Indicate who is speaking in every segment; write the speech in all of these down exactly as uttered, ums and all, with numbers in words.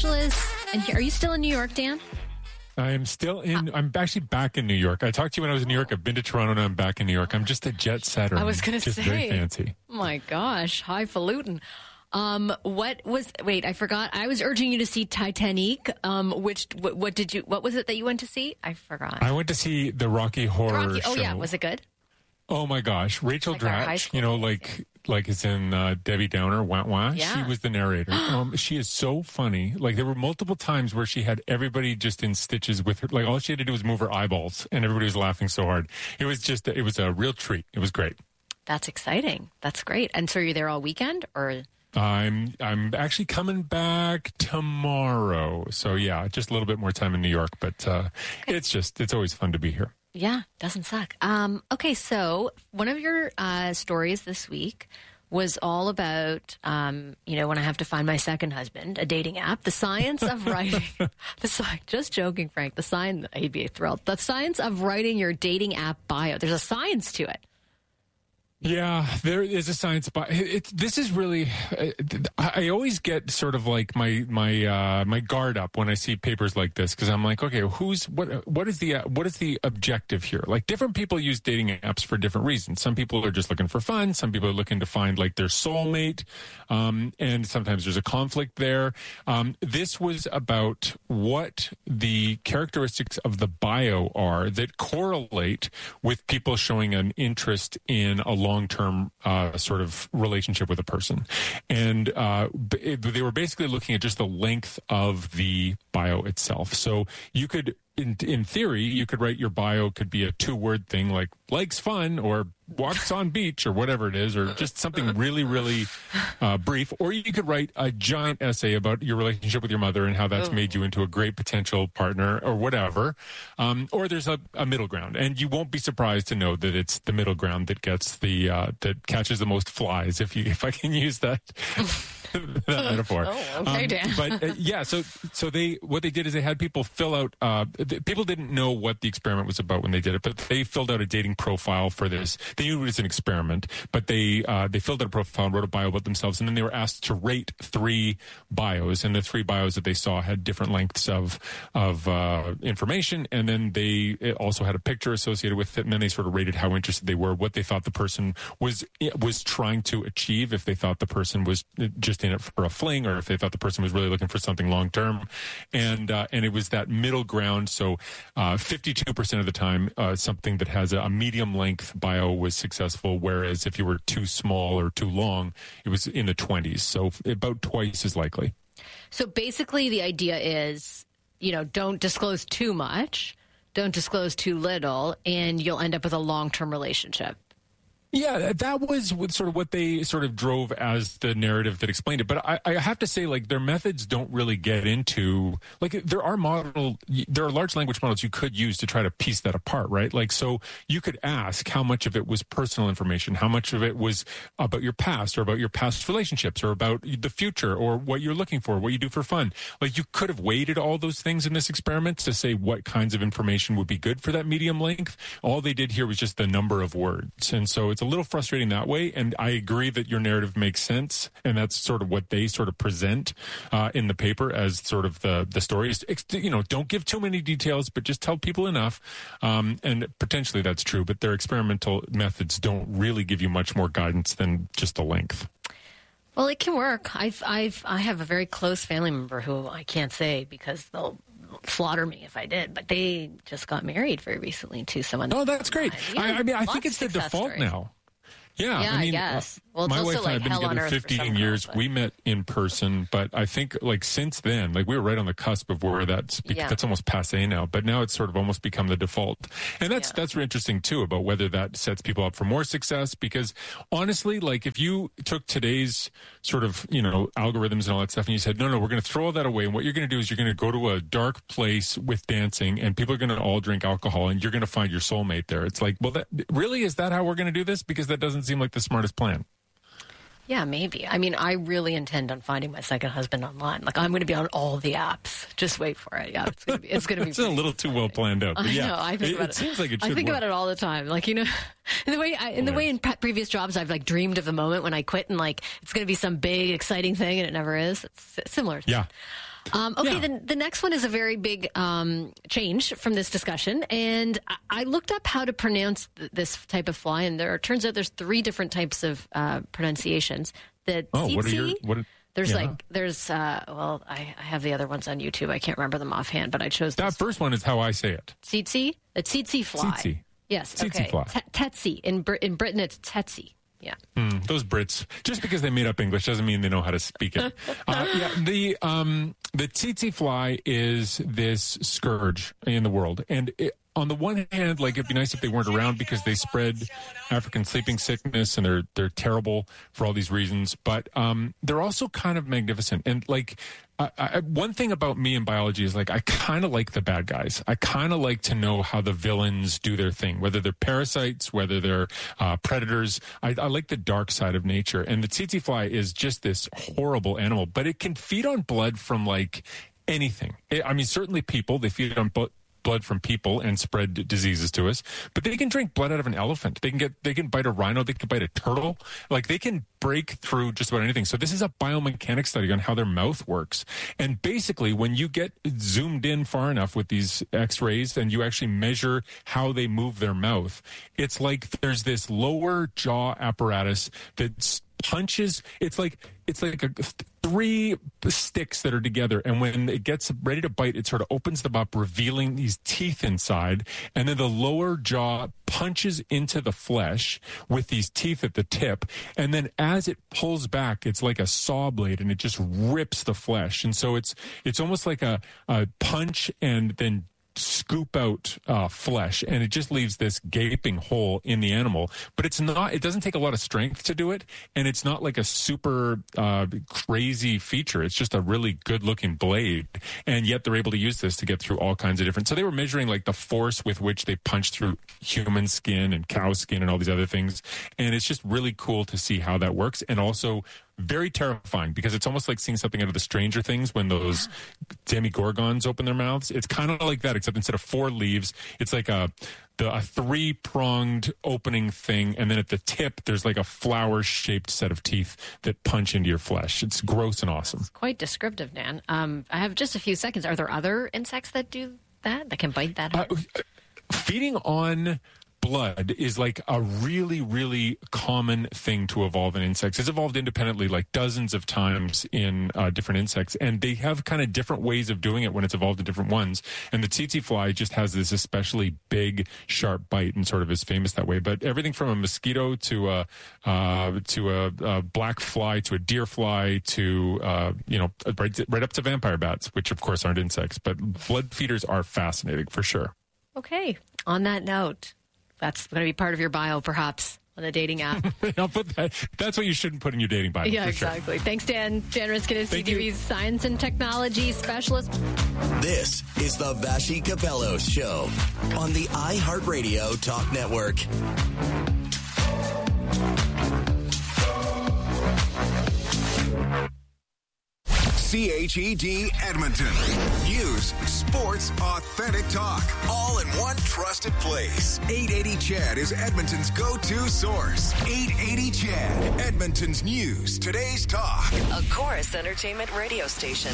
Speaker 1: Angeles. And here, are you still in New York, Dan?
Speaker 2: I'm still in, I'm actually back in New York. I talked to you when I was in New York. I've been to Toronto and I'm back in New York. I'm just a jet setter.
Speaker 1: I was going to
Speaker 2: say. Just very fancy.
Speaker 1: Oh my gosh. Highfalutin. Um, what was, wait, I forgot. I was urging you to see Titanic. Um, which, what, what did you, what was it that you went to see? I forgot.
Speaker 2: I went to see the Rocky Horror
Speaker 1: Rocky, oh
Speaker 2: Show.
Speaker 1: yeah. Was it good?
Speaker 2: Oh my gosh. Rachel
Speaker 1: like
Speaker 2: Dratch, you know, like, like it's in uh, Debbie Downer, wah wah.
Speaker 1: Yeah.
Speaker 2: She was the narrator. um, she is so funny. Like there were multiple times where she had everybody just in stitches with her. Like all she had to do was move her eyeballs and everybody was laughing so hard. It was just, it was a real treat. It was great.
Speaker 1: That's exciting. That's great. And so you're there all weekend or?
Speaker 2: I'm I'm actually coming back tomorrow. So yeah, just a little bit more time in New York, but uh, okay. it's just it's always fun to be here.
Speaker 1: Yeah, doesn't suck. Um, okay, so one of your uh, stories this week was all about, um, you know, when I have to find my second husband, a dating app, the science of writing. the sci- Just joking, Frank. The science. He'd be thrilled. The science of writing your dating app bio. There's a science to it.
Speaker 2: Yeah, there is a science behind it. This is really, I always get sort of like my my uh, my guard up when I see papers like this because I'm like, okay, who's what? What is the what is the objective here? Like, different people use dating apps for different reasons. Some people are just looking for fun. Some people are looking to find like their soulmate, um, and sometimes there's a conflict there. Um, this was about what the characteristics of the bio are that correlate with people showing an interest in a long long-term uh, sort of relationship with a person. And uh, it, they were basically looking at just the length of the bio itself. So you could, in, in theory, you could write your bio could be a two-word thing like likes fun or walks on beach or whatever it is, or just something really, really uh, brief. Or you could write a giant essay about your relationship with your mother and how that's oh. made you into a great potential partner or whatever. Um, or there's a, a middle ground. And you won't be surprised to know that it's the middle ground that gets the, uh, that catches the most flies, if you, if I can use that. that metaphor.
Speaker 1: Oh, okay, Dan.
Speaker 2: Um, but uh, yeah, so so they what they did is they had people fill out. Uh, th- people didn't know what the experiment was about when they did it, but they filled out a dating profile for this. They knew it was an experiment, but they uh, they filled out a profile and wrote a bio about themselves, and then they were asked to rate three bios, and the three bios that they saw had different lengths of of uh, information, and then they also had a picture associated with it, and then they sort of rated how interested they were, what they thought the person was was trying to achieve, if they thought the person was just in it for a fling, or if they thought the person was really looking for something long term, and uh, and it was that middle ground. So uh, fifty-two percent of the time, uh, something that has a, a medium length bio was successful, whereas if you were too small or too long, it was in the twenties. So about twice as likely.
Speaker 1: So basically, the idea is, you know, don't disclose too much, don't disclose too little, and you'll end up with a long term relationship.
Speaker 2: Yeah, that was sort of what they sort of drove as the narrative that explained it. But I, I have to say, like, their methods don't really get into, like, there are model, there are large language models you could use to try to piece that apart, right? Like, so you could ask how much of it was personal information, how much of it was about your past or about your past relationships or about the future or what you're looking for, what you do for fun. Like, you could have weighted all those things in this experiment to say what kinds of information would be good for that medium length. All they did here was just the number of words. And so it's a little frustrating that way, and I agree that your narrative makes sense, and that's sort of what they sort of present uh, in the paper as sort of the the stories. You know, don't give too many details, but just tell people enough, um, and potentially that's true, but their experimental methods don't really give you much more guidance than just the length.
Speaker 1: Well, it can work. I've, I've, I have a very close family member who I can't say because they'll slaughter me if I did, but they just got married very recently to someone.
Speaker 2: Oh, that's great. I, I mean, I think it's the default
Speaker 1: stories.
Speaker 2: now. Yeah,
Speaker 1: yeah,
Speaker 2: I mean,
Speaker 1: I guess.
Speaker 2: Uh,
Speaker 1: well, it's
Speaker 2: my wife
Speaker 1: also
Speaker 2: and I
Speaker 1: like
Speaker 2: have been together fifteen years. But... We met in person, but I think like since then, like we were right on the cusp of where that's
Speaker 1: yeah.
Speaker 2: that's almost passé now. But now it's sort of almost become the default, and that's yeah. that's interesting too about whether that sets people up for more success. Because honestly, like if you took today's sort of you know algorithms and all that stuff, and you said no, no, we're going to throw all that away, and what you're going to do is you're going to go to a dark place with dancing, and people are going to all drink alcohol, and you're going to find your soulmate there. It's like, well, that really is that how we're going to do this? Because that doesn't seem like the smartest plan.
Speaker 1: Yeah, maybe. I mean, I really intend on finding my second husband online. Like, I'm going to be on all the apps. Just wait for it. Yeah, it's going to be. It's going to be.
Speaker 2: It's a little too well planned out. But
Speaker 1: I
Speaker 2: yeah,
Speaker 1: know. I think
Speaker 2: it,
Speaker 1: about
Speaker 2: it.
Speaker 1: it.
Speaker 2: Seems like it should
Speaker 1: I think
Speaker 2: work.
Speaker 1: about it all the time. Like you know, in the way, I, in the way in pre- previous jobs, I've like dreamed of the moment when I quit and like it's going to be some big exciting thing, and it never is. It's similar.
Speaker 2: Yeah.
Speaker 1: Um, okay,
Speaker 2: Yeah.
Speaker 1: the, the next one is a very big um, change from this discussion. And I, I looked up how to pronounce th- this type of fly, and there turns out there's three different types of uh, pronunciations. The
Speaker 2: Oh, what are
Speaker 1: tsetse,
Speaker 2: your what? Are,
Speaker 1: there's
Speaker 2: yeah.
Speaker 1: like, there's, uh, well, I, I have the other ones on YouTube. I can't remember them offhand, but I chose
Speaker 2: that
Speaker 1: this
Speaker 2: first one is how I say it.
Speaker 1: Tsetse, the tsetse fly.
Speaker 2: Tsetse.
Speaker 1: Yes,
Speaker 2: Tsetse
Speaker 1: okay.
Speaker 2: fly.
Speaker 1: T- Tsetse. In, Br- in Britain, it's tsetse. Yeah.
Speaker 2: Mm, those Brits, just because they made up English doesn't mean they know how to speak it. uh, yeah, the um, the tsetse fly is this scourge in the world, and it, on the one hand, like it'd be nice if they weren't around because they spread African sleeping sickness, and they're they're terrible for all these reasons. But um, they're also kind of magnificent, and like. I, I, one thing about me in biology is like I kind of like the bad guys. I kind of like to know how the villains do their thing, whether they're parasites, whether they're uh, predators. I, I like the dark side of nature. And the tsetse fly is just this horrible animal, but it can feed on blood from like anything. I mean, certainly people, they feed on blood. blood from people and spread d- diseases to us, but they can drink blood out of an elephant. They can get, they can bite a rhino. They can bite a turtle. Like they can break through just about anything. So this is a biomechanics study on how their mouth works. And basically when you get zoomed in far enough with these x-rays and you actually measure how they move their mouth, it's like there's this lower jaw apparatus that's punches. It's like it's like a, three sticks that are together, and when it gets ready to bite, it sort of opens them up, revealing these teeth inside, and then the lower jaw punches into the flesh with these teeth at the tip, and then as it pulls back, it's like a saw blade, and it just rips the flesh, and so it's it's almost like a, a punch and then scoop out uh, flesh, and it just leaves this gaping hole in the animal. But it's not, it doesn't take a lot of strength to do it, and it's not like a super uh, crazy feature. It's just a really good looking blade, and yet they're able to use this to get through all kinds of different. So they were measuring like the force with which they punch through human skin and cow skin and all these other things, and it's just really cool to see how that works, and also very terrifying because it's almost like seeing something out of the Stranger Things when those demigorgons open their mouths. It's kind of like that, except instead of four leaves, it's like a the, a three-pronged opening thing, and then at the tip, there's like a flower-shaped set of teeth that punch into your flesh. It's gross and awesome.
Speaker 1: It's quite descriptive, Dan. Um, I have just a few seconds. Are there other insects that do that, that can bite that hard?
Speaker 2: Uh, feeding on blood is like a really, really common thing to evolve in insects. It's evolved independently like dozens of times in uh, different insects, and they have kind of different ways of doing it when it's evolved in different ones. And the tsetse fly just has this especially big, sharp bite and sort of is famous that way. But everything from a mosquito to a uh, to a, a black fly to a deer fly to uh, you know right, right up to vampire bats, which of course aren't insects, but blood feeders are fascinating for sure.
Speaker 1: Okay. On that note, that's going to be part of your bio, perhaps, on the dating app.
Speaker 2: I'll put that. That's what you shouldn't put in your dating bio.
Speaker 1: Yeah,
Speaker 2: for
Speaker 1: exactly.
Speaker 2: Sure.
Speaker 1: Thanks, Dan. Dan Riskin is C T V's science and technology specialist.
Speaker 3: This is the Vashi Capello Show on the iHeartRadio Talk Network.
Speaker 4: C H E D Edmonton. News, sports, authentic talk, all in one trusted place. eight eighty C H E D is Edmonton's go-to source. eight eighty C H E D, Edmonton's news, today's talk.
Speaker 5: A Chorus Entertainment radio station.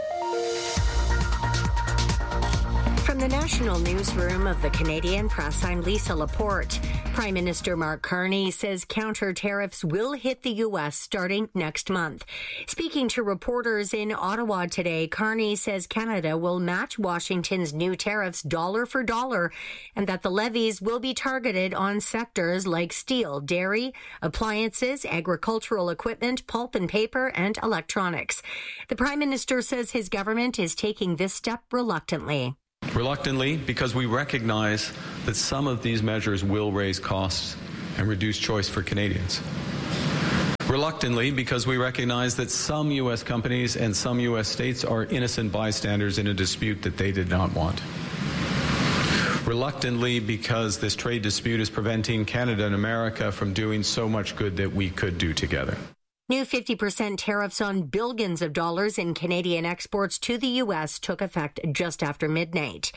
Speaker 6: From the National Newsroom of the Canadian Press, I'm Lisa Laporte. Prime Minister Mark Carney says counter tariffs will hit the U S starting next month. Speaking to reporters in Ottawa today, Carney says Canada will match Washington's new tariffs dollar for dollar and that the levies will be targeted on sectors like steel, dairy, appliances, agricultural equipment, pulp and paper, and electronics. The Prime Minister says his government is taking this step reluctantly.
Speaker 7: Reluctantly, because we recognize that some of these measures will raise costs and reduce choice for Canadians. Reluctantly, because we recognize that some U S companies and some U S states are innocent bystanders in a dispute that they did not want. Reluctantly, because this trade dispute is preventing Canada and America from doing so much good that we could do together.
Speaker 6: New fifty percent tariffs on billions of dollars in Canadian exports to the U S took effect just after midnight.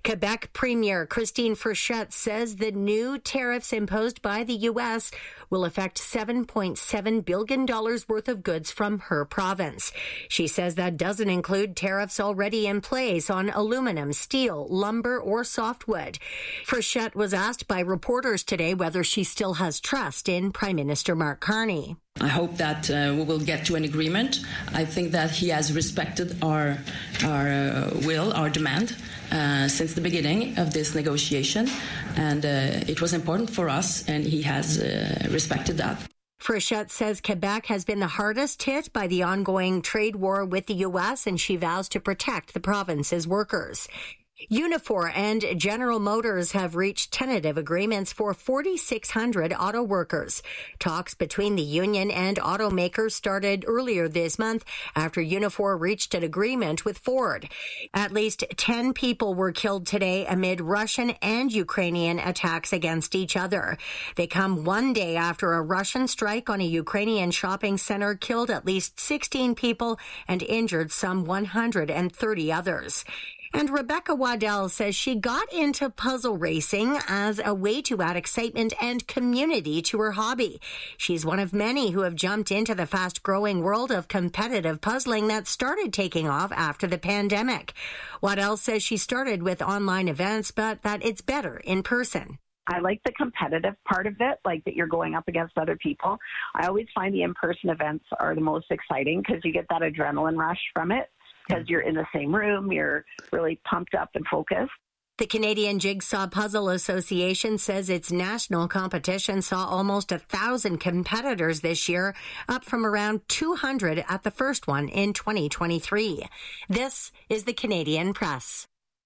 Speaker 6: Quebec Premier Christine Frechette says the new tariffs imposed by the U S will affect seven point seven billion dollars worth of goods from her province. She says that doesn't include tariffs already in place on aluminum, steel, lumber, or softwood. Frechette was asked by reporters today whether she still has trust in Prime Minister Mark Carney.
Speaker 8: I hope that uh, we will get to an agreement. I think that he has respected our our uh, will, our demand, uh, since the beginning of this negotiation, and uh, it was important for us, and he has uh, respected that.
Speaker 6: Frechette says Quebec has been the hardest hit by the ongoing trade war with the U S, and she vows to protect the province's workers. Unifor and General Motors have reached tentative agreements for forty-six hundred auto workers. Talks between the union and automakers started earlier this month after Unifor reached an agreement with Ford. At least ten people were killed today amid Russian and Ukrainian attacks against each other. They come one day after a Russian strike on a Ukrainian shopping center killed at least sixteen people and injured some one hundred thirty others. And Rebecca Waddell says she got into puzzle racing as a way to add excitement and community to her hobby. She's one of many who have jumped into the fast-growing world of competitive puzzling that started taking off after the pandemic. Waddell says she started with online events, but that it's better in person.
Speaker 9: I like the competitive part of it, like that you're going up against other people. I always find the in-person events are the most exciting because you get that adrenaline rush from it. Because you're in the same room, you're really pumped up and focused.
Speaker 6: The Canadian Jigsaw Puzzle Association says its national competition saw almost a thousand competitors this year, up from around two hundred at the first one in twenty twenty-three. This is the Canadian Press.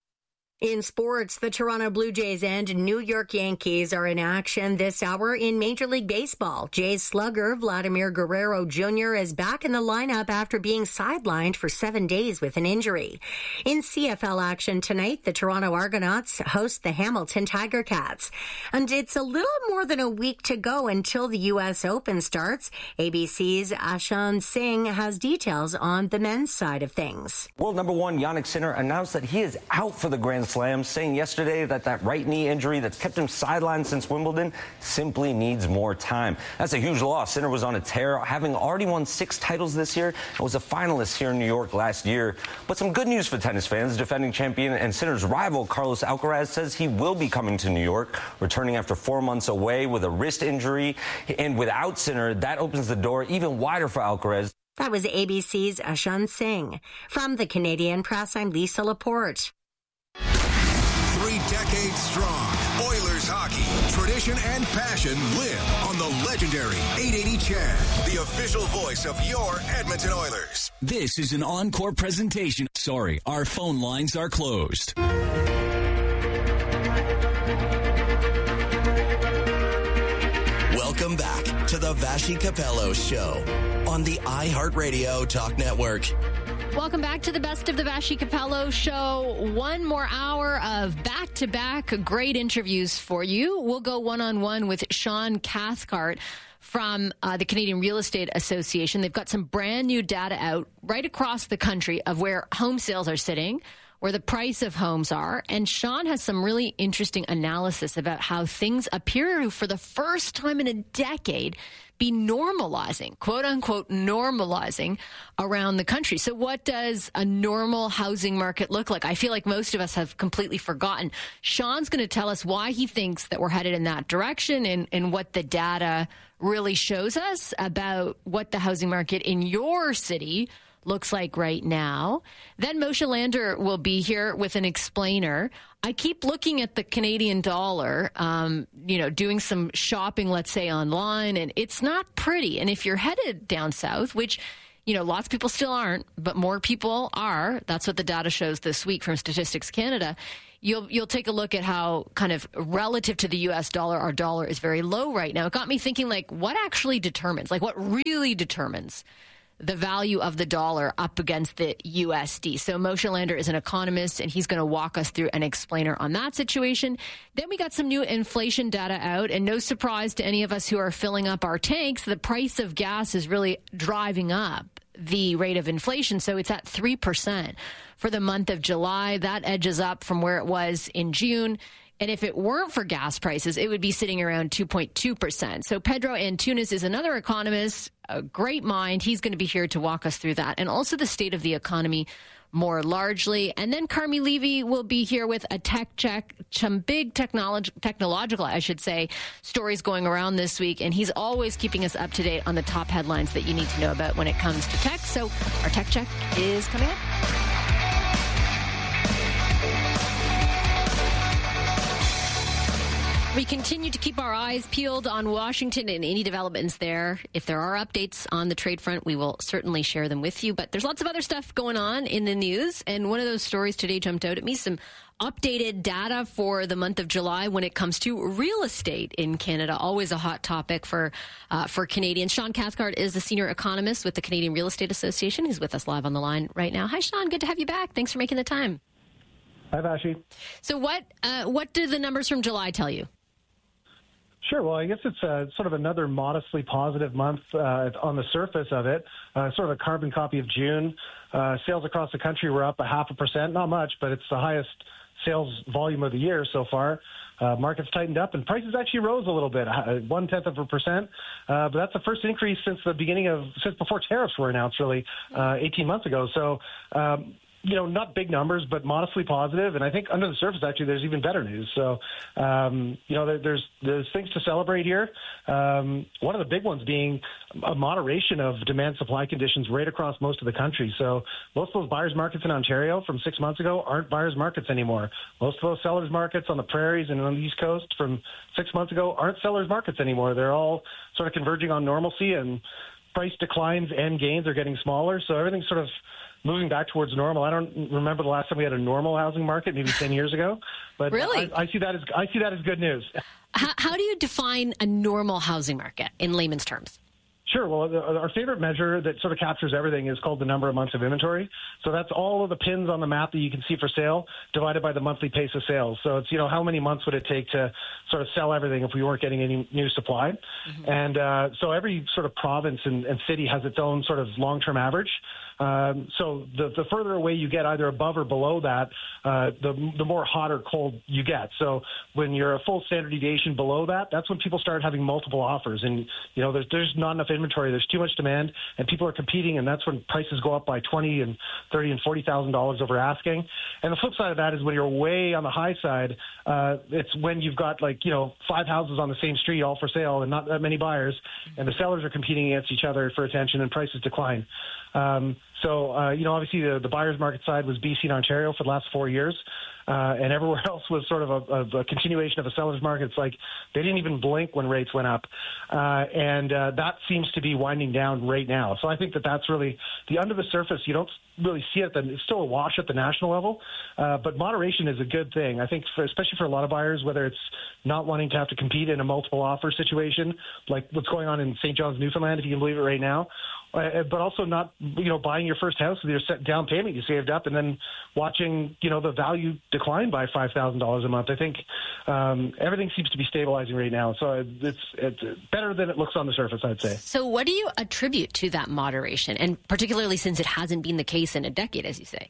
Speaker 6: In sports, the Toronto Blue Jays and New York Yankees are in action this hour in Major League Baseball. Jays slugger Vladimir Guerrero Junior is back in the lineup after being sidelined for seven days with an injury. In C F L action tonight, the Toronto Argonauts host the Hamilton Tiger Cats. And it's a little more than a week to go until the U S Open starts. A B C's Ashan Singh has details on the men's side of things.
Speaker 10: World number one Jannik Sinner announced that he is out for the Grand Slam, saying yesterday that that right knee injury that's kept him sidelined since Wimbledon simply needs more time. That's a huge loss. Sinner was on a tear, having already won six titles this year and was a finalist here in New York last year. But some good news for tennis fans. Defending champion and Sinner's rival, Carlos Alcaraz, says he will be coming to New York, returning after four months away with a wrist injury. And without Sinner, that opens the door even wider for Alcaraz.
Speaker 6: That was A B C's Ashan Singh. From the Canadian Press, I'm Lisa Laporte.
Speaker 4: Three decades strong, Oilers hockey, tradition and passion live on the legendary eight eighty C H E D, the official voice of your Edmonton Oilers.
Speaker 11: This is an encore presentation. Sorry, our phone lines are closed.
Speaker 3: Welcome back to the Vassy Capello Show on the iHeartRadio Talk Network.
Speaker 1: Welcome back to the Best of the Vassy Capello Show. One more hour of back-to-back great interviews for you. We'll go one-on-one with Sean Cathcart from uh, the Canadian Real Estate Association. They've got some brand new data out right across the country of where home sales are sitting, where the price of homes are. And Sean has some really interesting analysis about how things appear to, for the first time in a decade, be normalizing, quote unquote, normalizing around the country. So what does a normal housing market look like? I feel like most of us have completely forgotten. Sean's going to tell us why he thinks that we're headed in that direction and, and what the data really shows us about what the housing market in your city looks like right now. Then Moshe Lander will be here with an explainer. I keep looking at the Canadian dollar, um, you know, doing some shopping, let's say, online, and it's not pretty. And if you're headed down south, which, you know, lots of people still aren't, but more people are, that's what the data shows this week from Statistics Canada, you'll you'll take a look at how kind of relative to the U S dollar, our dollar is very low right now. It got me thinking, like, what actually determines, like what really determines the value of the dollar up against the U S D. So Moshe Lander is an economist, and he's going to walk us through an explainer on that situation. Then we got some new inflation data out, and no surprise to any of us who are filling up our tanks, the price of gas is really driving up the rate of inflation. So it's at three percent for the month of July. That edges up from where it was in June. And if it weren't for gas prices, it would be sitting around two point two percent. So Pedro Antunes is another economist, a great mind. He's going to be here to walk us through that and also the state of the economy more largely. And then Carmi Levy will be here with a tech check, some big technolog- technological, I should say, stories going around this week. And he's always keeping us up to date on the top headlines that you need to know about when it comes to tech. So our tech check is coming up. We continue to keep our eyes peeled on Washington and any developments there. If there are updates on the trade front, we will certainly share them with you. But there's lots of other stuff going on in the news. And one of those stories today jumped out at me, some updated data for the month of July when it comes to real estate in Canada. Always a hot topic for uh, for Canadians. Sean Cathcart is the senior economist with the Canadian Real Estate Association. He's with us live on the line right now. Hi, Sean. Good to have you back. Thanks for making the time.
Speaker 12: Hi, Vashi.
Speaker 1: So what uh, what do the numbers from July tell you?
Speaker 12: Sure. Well, I guess it's uh, sort of another modestly positive month uh, on the surface of it, uh, sort of a carbon copy of June. Uh, sales across the country were up a half a percent, not much, but it's the highest sales volume of the year so far. Uh, markets tightened up, and prices actually rose a little bit, one tenth of a percent. Uh, but that's the first increase since the beginning of, since before tariffs were announced, really, uh, eighteen months ago. So, um, you know, not big numbers, but modestly positive. And I think under the surface, actually, there's even better news. So, um, you know, there, there's there's things to celebrate here. Um, one of the big ones being a moderation of demand-supply conditions right across most of the country. So most of those buyers markets in Ontario from six months ago aren't buyers markets anymore. Most of those sellers markets on the prairies and on the East Coast from six months ago aren't sellers markets anymore. They're all sort of converging on normalcy, and price declines and gains are getting smaller. So everything's sort of moving back towards normal. I don't remember the last time we had a normal housing market, maybe ten years ago. But
Speaker 1: really?
Speaker 12: I, I see that as I see that as good news.
Speaker 1: How, how do you define a normal housing market in layman's terms?
Speaker 12: Sure. Well, the, our favorite measure that sort of captures everything is called the number of months of inventory. So that's all of the pins on the map that you can see for sale divided by the monthly pace of sales. So it's, you know, how many months would it take to sort of sell everything if we weren't getting any new supply? Mm-hmm. And uh, so every sort of province and, and city has its own sort of long-term average. Um, so the, the further away you get, either above or below that, uh, the, the more hot or cold you get. So when you're a full standard deviation below that, that's when people start having multiple offers. And, you know, there's, there's not enough inventory. There's too much demand, and people are competing, and that's when prices go up by twenty and thirty and forty thousand dollars over asking. And the flip side of that is when you're way on the high side, uh, it's when you've got, like, you know, five houses on the same street all for sale and not that many buyers, and the sellers are competing against each other for attention, and prices decline. Um, so, uh, you know, obviously the, the buyer's market side was B C and Ontario for the last four years. Uh, and everywhere else was sort of a, a, a continuation of a seller's market. It's like they didn't even blink when rates went up. Uh, and uh, that seems to be winding down right now. So I think that that's really the under the surface. You don't really see it. It's still a wash at the national level. Uh, but moderation is a good thing. I think, for, especially for a lot of buyers, whether it's not wanting to have to compete in a multiple offer situation, like what's going on in Saint John's, Newfoundland, if you can believe it right now, uh, but also not, you know, buying your first house with your set down payment you saved up and then watching, you know, the value decline by five thousand dollars a month. I think um, everything seems to be stabilizing right now. So it's, it's better than it looks on the surface, I'd say.
Speaker 1: So what do you attribute to that moderation, and particularly since it hasn't been the case in a decade, as you say?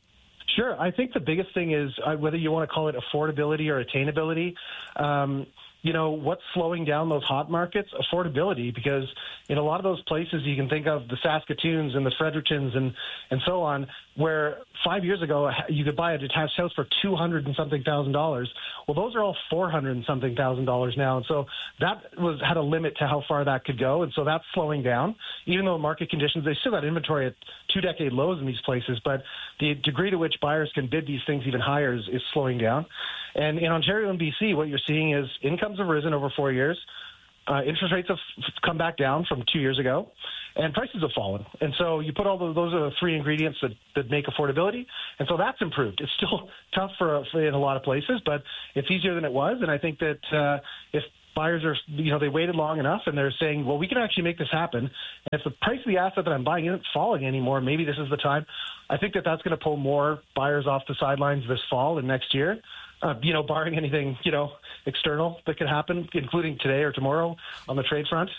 Speaker 12: Sure. I think the biggest thing is uh, whether you want to call it affordability or attainability. Um, you know, what's slowing down those hot markets? Affordability, because in a lot of those places you can think of the Saskatoons and the Frederictons and, and so on, where five years ago you could buy a detached house for two hundred and something thousand dollars. Well, those are all four hundred and something thousand dollars now. And so that was had a limit to how far that could go. And so that's slowing down, even though market conditions, they still got inventory at two decade lows in these places, but the degree to which buyers can bid these things even higher is, is slowing down. And in Ontario and B C, what you're seeing is incomes have risen over four years. Uh, interest rates have come back down from two years ago, and prices have fallen. And so you put all those, those are the three ingredients that, that make affordability. And so that's improved. It's still tough for, for in a lot of places, but it's easier than it was. And I think that uh, if buyers are, you know, they waited long enough and they're saying, well, we can actually make this happen. And if the price of the asset that I'm buying isn't falling anymore, maybe this is the time. I think that that's going to pull more buyers off the sidelines this fall and next year, uh, you know, barring anything, you know, external that could happen, including today or tomorrow on the trade front.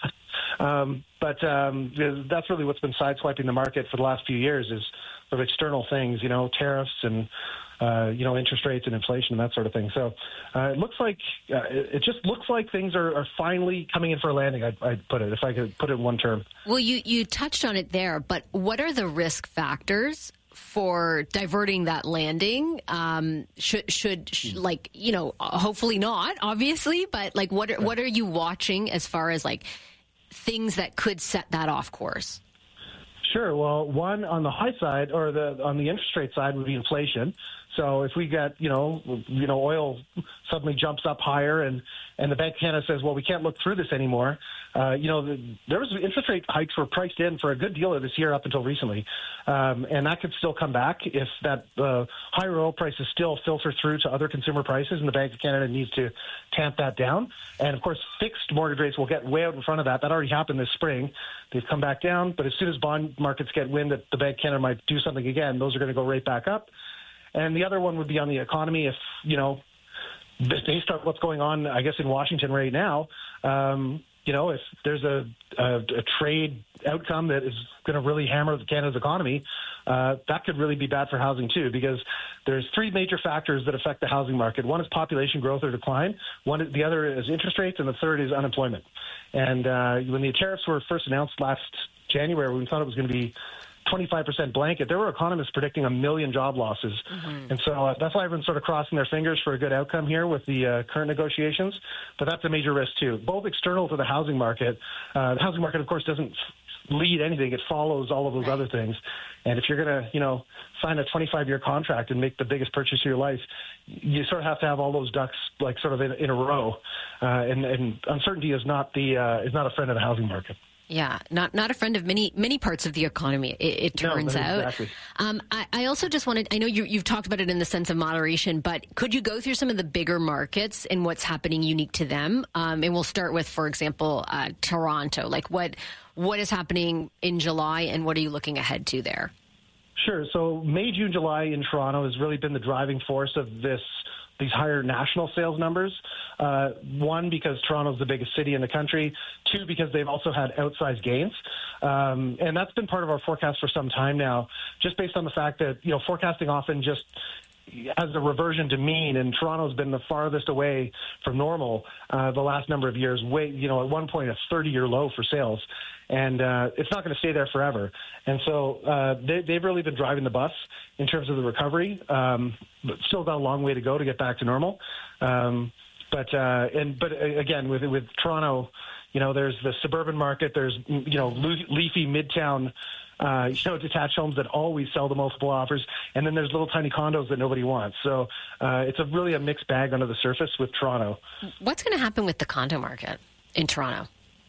Speaker 12: Um, but um, that's really what's been sideswiping the market for the last few years is sort of external things, you know, tariffs and, uh, you know, interest rates and inflation and that sort of thing. So uh, it looks like, uh, it just looks like things are, are finally coming in for a landing, I'd, I'd put it, if I could put it in one term.
Speaker 1: Well, you, you touched on it there, but what are the risk factors for diverting that landing? Um, should, should, should, like, you know, hopefully not, obviously, but like, what are, what are you watching as far as like things that could set that off course?
Speaker 12: Sure. Well, one on the high side or the on the interest rate side would be inflation. So if we get, you know, you know, oil suddenly jumps up higher and, and the Bank of Canada says, well, we can't look through this anymore. Uh, you know, the, there was interest rate hikes were priced in for a good deal of this year up until recently. Um, and that could still come back if that uh, higher oil prices still filter through to other consumer prices, and the Bank of Canada needs to tamp that down. And, of course, fixed mortgage rates will get way out in front of that. That already happened this spring. They've come back down. But as soon as bond markets get wind that the Bank of Canada might do something again, those are going to go right back up. And the other one would be on the economy. If, you know, based on what's going on, I guess, in Washington right now, um, you know, if there's a, a, a trade outcome that is going to really hammer Canada's economy, uh, that could really be bad for housing too, because there's three major factors that affect the housing market. One is population growth or decline. One, the other is interest rates, and the third is unemployment. And uh, when the tariffs were first announced last January, we thought it was going to be twenty-five percent blanket. There were economists predicting a million job losses. Mm-hmm. And so uh, that's why everyone's sort of crossing their fingers for a good outcome here with the uh, current negotiations. But that's a major risk, too, both external to the housing market. Uh, the housing market, of course, doesn't lead anything. It follows all of those right. other things. And if you're going to, you know, sign a twenty-five-year contract and make the biggest purchase of your life, you sort of have to have all those ducks, like, sort of in, in a row. Uh, and, and uncertainty is not the uh, is not a friend of the housing market.
Speaker 1: Yeah, not not a friend of many many parts of the economy, it, it turns
Speaker 12: no,
Speaker 1: out.
Speaker 12: Exactly.
Speaker 1: Um, I, I also just wanted, I know you, you've talked about it in the sense of moderation, but could you go through some of the bigger markets and what's happening unique to them? Um, and we'll start with, for example, uh, Toronto. Like what what is happening in July and what are you looking ahead to there?
Speaker 12: Sure. So May, June, July in Toronto has really been the driving force of this these higher national sales numbers. Uh, one, because Toronto's the biggest city in the country. Two, because they've also had outsized gains. Um, and that's been part of our forecast for some time now, just based on the fact that, you know, forecasting often just has a reversion to mean, and Toronto's been the farthest away from normal uh, the last number of years. Way, you know, at one point a thirty-year low for sales, and uh, it's not going to stay there forever. And so uh, they, they've really been driving the bus in terms of the recovery. Um, but still got a long way to go to get back to normal. Um, but uh, and but again, with with Toronto, you know, there's the suburban market. There's you know leafy midtown. Uh, you know, detached homes that always sell the multiple offers, and then there's little tiny condos that nobody wants. So uh, it's a really a mixed bag under the surface with Toronto.
Speaker 1: What's going to happen with the condo market in Toronto?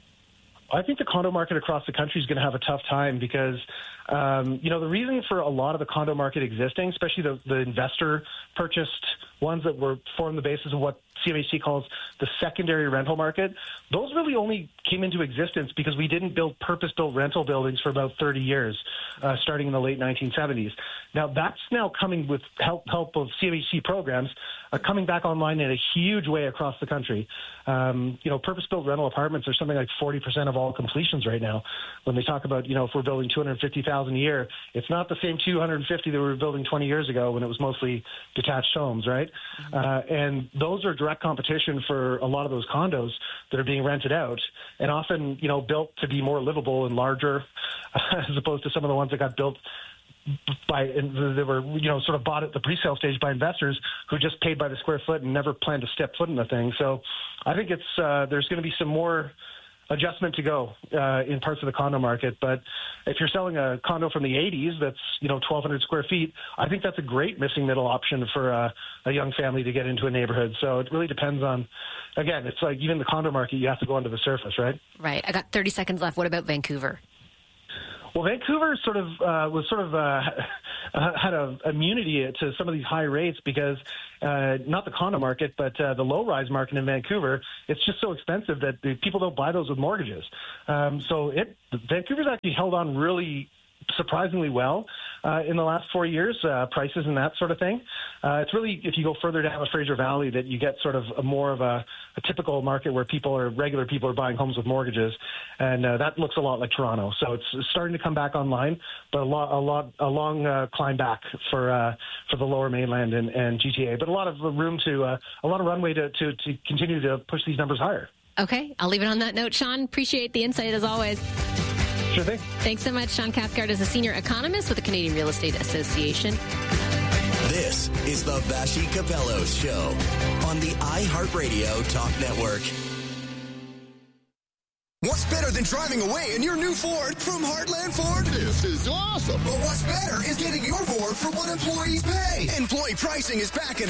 Speaker 12: I think the condo market across the country is going to have a tough time because, um, you know, the reason for a lot of the condo market existing, especially the, the investor purchased ones that were form the basis of what C M H C calls the secondary rental market, those really only came into existence because we didn't build purpose-built rental buildings for about thirty years, uh, starting in the late nineteen seventies. Now, that's now coming with help, help of C M H C programs, uh, coming back online in a huge way across the country. Um, you know, purpose-built rental apartments are something like forty percent of all completions right now. When they talk about, you know, if we're building two hundred fifty thousand a year, it's not the same two hundred fifty that we were building twenty years ago when it was mostly detached homes, right? Mm-hmm. Uh, and those are direct competition for a lot of those condos that are being rented out, and often, you know, built to be more livable and larger, as opposed to some of the ones that got built by, and they were, you know, sort of bought at the pre-sale stage by investors who just paid by the square foot and never planned to step foot in the thing. So I think it's uh, there's going to be some more adjustment to go uh, in parts of the condo market. But if you're selling a condo from the eighties that's, you know, twelve hundred square feet, I think that's a great missing middle option for uh, a young family to get into a neighborhood. So it really depends on, again, it's like even the condo market, you have to go under the surface, right?
Speaker 1: Right. I got thirty seconds left. What about Vancouver?
Speaker 12: Well, Vancouver sort of uh, was sort of uh, had a immunity to some of these high rates because uh, not the condo market, but uh, the low-rise market in Vancouver. It's just so expensive that the people don't buy those with mortgages. Um, so it Vancouver's actually held on really surprisingly well uh, in the last four years, uh, prices and that sort of thing. Uh, it's really, if you go further down the Fraser Valley, that you get sort of a more of a, a typical market where people are, regular people are buying homes with mortgages, and uh, that looks a lot like Toronto. So it's starting to come back online, but a lot, a lot, a long uh, climb back for uh, for the Lower Mainland and, and G T A, but a lot of room to, uh, a lot of runway to, to, to continue to push these numbers higher.
Speaker 1: Okay, I'll leave it on that note. Sean, appreciate the insight as always.
Speaker 12: Sure thing.
Speaker 1: Thanks so much. Sean Cathcart is a senior economist with the Canadian Real Estate Association.
Speaker 3: This is the Vassy Capelos Show on the iHeartRadio Talk Network.
Speaker 4: What's better than driving away in your new Ford from Heartland Ford? This is awesome. But what's better is getting your Ford for what employees pay. Employee pricing is back at